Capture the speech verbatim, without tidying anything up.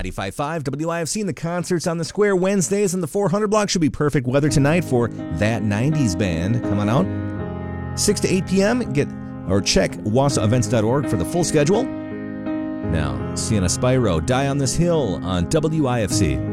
ninety-five point five W I F C, and the concerts on the square Wednesdays in the four hundred block should be perfect weather tonight for That nineties Band. Come on out. six to eight p.m. Get or check wassa events dot org for the full schedule. Now, Sienna Spyro, Die on This Hill on W I F C.